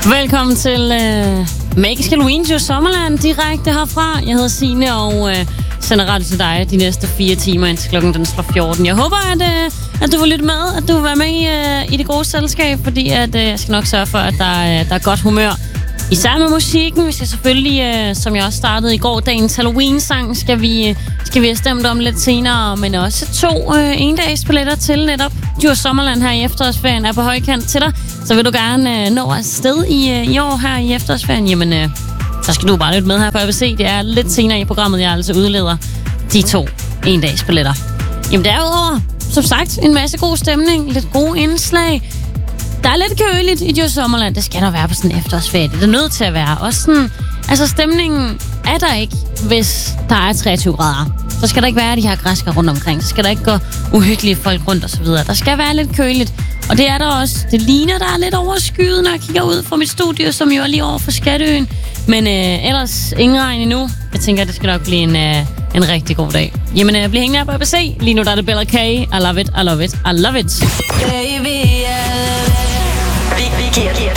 Velkommen til Magisk Halloween Djurs Sommerland, direkte herfra. Jeg hedder Signe og sender radio til dig de næste 4 timer, indtil klokken den slår 14. Jeg håber, at du vil lytte med, at du vil være med i det gode selskab, fordi at, jeg skal nok sørge for, at der er godt humør. Især med musikken. Vi skal selvfølgelig, som jeg også startede i går, dagens Halloween-sang, skal vi have stemt om lidt senere, men også 2 endagsbilletter til netop Djurs Sommerland her i efterårsferien er på højkant til dig. Så vil du gerne nå afsted i år her i efterårsferien, jamen så skal du bare lytte med her på ABC. Det er lidt senere i programmet, jeg altså udleder de 2 endagsbilletter. Jamen derudover, som sagt, en masse god stemning, lidt gode indslag. Der er lidt køligt i Djurs Sommerland. Det skal der være på sådan en efterårsferie. Det er nødt til at være. Og sådan, altså stemningen er der ikke, hvis der er 23 grader. Så skal der ikke være de her græsker rundt omkring. Så skal der ikke gå uhyggelige folk rundt og så videre. Der skal være lidt køligt. Og det er der også. Det ligner, der er lidt overskyet, når jeg kigger ud fra mit studie, som jo er lige over for Skatteøen. Men ellers ingen regn endnu. Jeg tænker, det skal nok blive en rigtig god dag. Jamen, bliv hængende her på ABC. Lige nu der er det Bella K. I love it, I love it, I love it. Baby, vi giver